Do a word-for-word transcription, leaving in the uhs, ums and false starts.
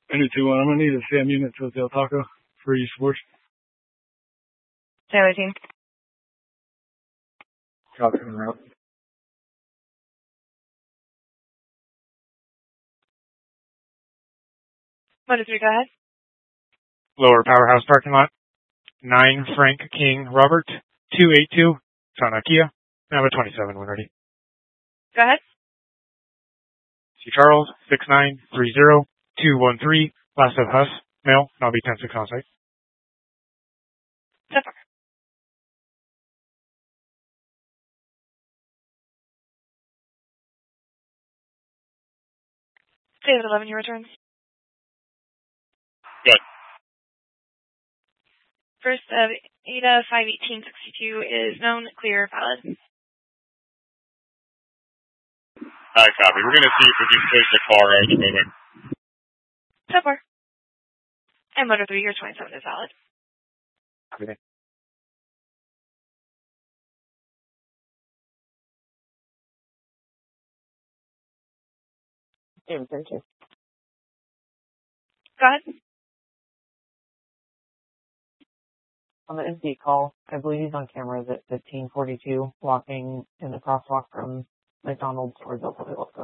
Any two one, I'm gonna need a SAM unit to Del Taco for East Force. Taylor team. Copy en route. Motor three, go ahead. Lower Powerhouse parking lot. Nine Frank King Robert. Two eight two. Sana Kia. I have a twenty-seven when ready. Go ahead. C Charles. Six nine three zero two one three. Last of Huss. Male. I'll be ten six on site. Step back. David eleven, your returns. Good. First of Ada five eighteen sixty-two is known, clear, valid. Alright, copy. We're gonna see if we can take the car out of the building. So far. And motor three, your twenty-seven is valid. Everything. Go ahead. On the intake call, I believe he's on camera at fifteen forty-two, walking in the crosswalk from McDonald's towards Oakville.